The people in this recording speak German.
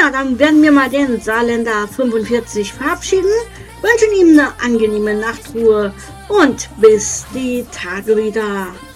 Ja, dann werden wir mal den Saarländer 45 verabschieden, wünschen ihm eine angenehme Nachtruhe und bis die Tage wieder.